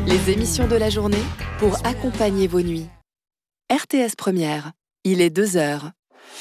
Les émissions de la journée pour accompagner vos nuits. RTS Première, il est 2h.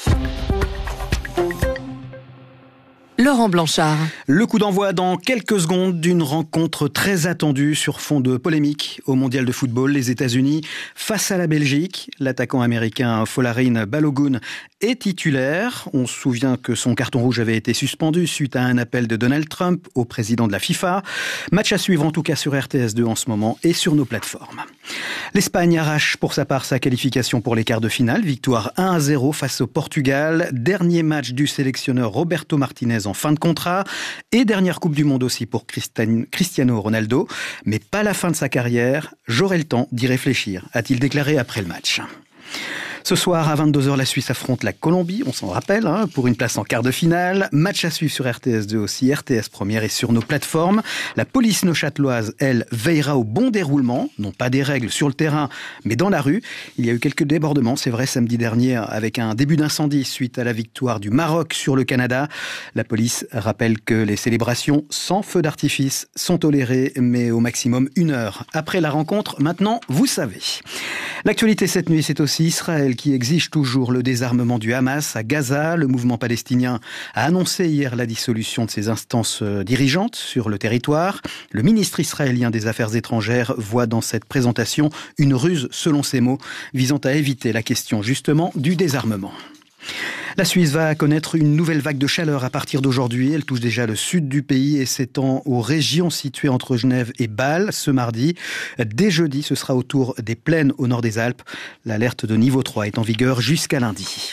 Laurent Blanchard. Le coup d'envoi dans quelques secondes d'une rencontre très attendue sur fond de polémique au Mondial de football. Les États-Unis face à la Belgique. L'attaquant américain Folarin Balogun est titulaire. On se souvient que son carton rouge avait été suspendu suite à un appel de Donald Trump au président de la FIFA. Match à suivre en tout cas sur RTS2 en ce moment et sur nos plateformes. L'Espagne arrache pour sa part sa qualification pour les quarts de finale. Victoire 1-0 face au Portugal. Dernier match du sélectionneur Roberto Martinez en fin de contrat. Et dernière Coupe du Monde aussi pour Cristiano Ronaldo. Mais pas la fin de sa carrière. J'aurai le temps d'y réfléchir, a-t-il déclaré après le match. Ce soir, à 22h, la Suisse affronte la Colombie, on s'en rappelle, pour une place en quart de finale. Match à suivre sur RTS2 aussi, RTS Première et sur nos plateformes. La police neuchâteloise, elle, veillera au bon déroulement, non pas des règles sur le terrain, mais dans la rue. Il y a eu quelques débordements, c'est vrai, samedi dernier, avec un début d'incendie suite à la victoire du Maroc sur le Canada. La police rappelle que les célébrations sans feu d'artifice sont tolérées, mais au maximum 1 heure après la rencontre. Maintenant, vous savez. L'actualité cette nuit, c'est aussi Israël qui exige toujours le désarmement du Hamas à Gaza. Le mouvement palestinien a annoncé hier la dissolution de ses instances dirigeantes sur le territoire. Le ministre israélien des Affaires étrangères voit dans cette présentation une ruse, selon ses mots, visant à éviter la question justement du désarmement. La Suisse va connaître une nouvelle vague de chaleur à partir d'aujourd'hui. Elle touche déjà le sud du pays et s'étend aux régions situées entre Genève et Bâle ce mardi. Dès jeudi, ce sera au tour des plaines au nord des Alpes. L'alerte de niveau 3 est en vigueur jusqu'à lundi.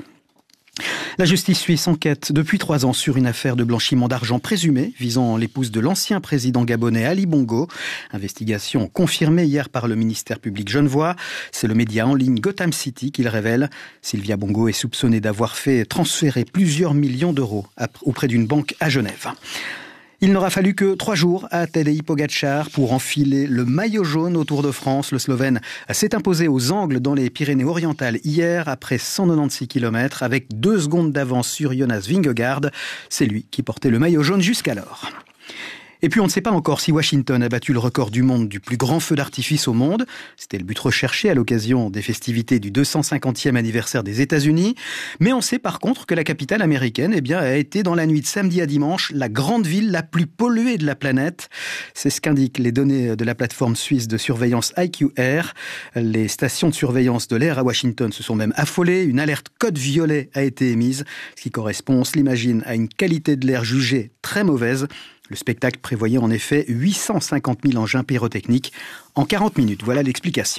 La justice suisse enquête depuis 3 ans sur une affaire de blanchiment d'argent présumé visant l'épouse de l'ancien président gabonais Ali Bongo. Investigation confirmée hier par le ministère public genevois. C'est le média en ligne Gotham City qui le révèle. Sylvia Bongo est soupçonnée d'avoir fait transférer plusieurs millions d'euros auprès d'une banque à Genève. Il n'aura fallu que 3 jours à Tadej Pogačar pour enfiler le maillot jaune au Tour de France. Le Slovène s'est imposé aux angles dans les Pyrénées-Orientales hier après 196 km avec 2 secondes d'avance sur Jonas Vingegaard. C'est lui qui portait le maillot jaune jusqu'alors. Et puis on ne sait pas encore si Washington a battu le record du monde du plus grand feu d'artifice au monde. C'était le but recherché à l'occasion des festivités du 250e anniversaire des États-Unis. Mais on sait par contre que la capitale américaine a été dans la nuit de samedi à dimanche la grande ville la plus polluée de la planète. C'est ce qu'indiquent les données de la plateforme suisse de surveillance IQ Air. Les stations de surveillance de l'air à Washington se sont même affolées. Une alerte code violet a été émise, ce qui correspond, on se l'imagine, à une qualité de l'air jugée très mauvaise. Le spectacle prévoyait en effet 850 000 engins pyrotechniques en 40 minutes. Voilà l'explication.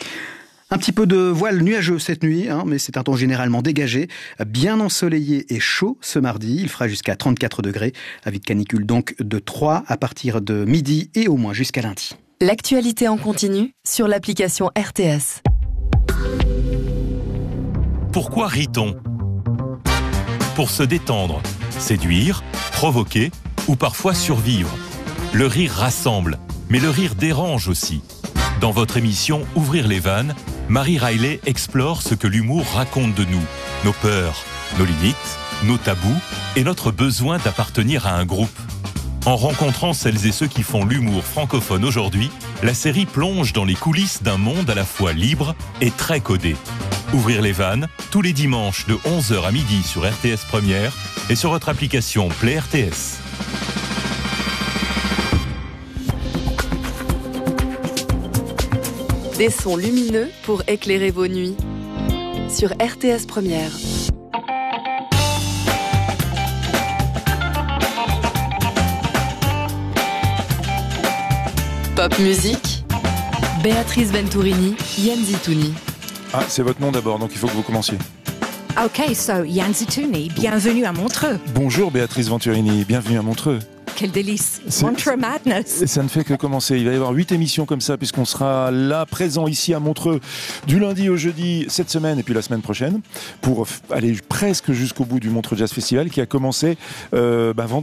Un petit peu de voile nuageux cette nuit, mais c'est un temps généralement dégagé, bien ensoleillé et chaud ce mardi. Il fera jusqu'à 34 degrés, avis de canicule donc de 3 à partir de midi et au moins jusqu'à lundi. L'actualité en continu sur l'application RTS. Pourquoi rit-on ? Pour se détendre, séduire, provoquer ou parfois survivre. Le rire rassemble, mais le rire dérange aussi. Dans votre émission Ouvrir les vannes, Marie Riley explore ce que l'humour raconte de nous, nos peurs, nos limites, nos tabous et notre besoin d'appartenir à un groupe. En rencontrant celles et ceux qui font l'humour francophone aujourd'hui, la série plonge dans les coulisses d'un monde à la fois libre et très codé. Ouvrir les vannes, tous les dimanches de 11h à midi sur RTS Première et sur votre application Play RTS. Des sons lumineux pour éclairer vos nuits. Sur RTS Première. Pop musique. Béatrice Venturini, Yann Zitouni. Ah, c'est votre nom d'abord, donc il faut que vous commenciez. Ok, so Yann Zitouni, bienvenue à Montreux. Bonjour Béatrice Venturini, bienvenue à Montreux. Quel délice. Montreux Madness. Ça ne fait que commencer. Il va y avoir 8 émissions comme ça, puisqu'on sera là, présent ici à Montreux, du lundi au jeudi, cette semaine et puis la semaine prochaine, pour aller presque jusqu'au bout du Montreux Jazz Festival, qui a commencé vendredi.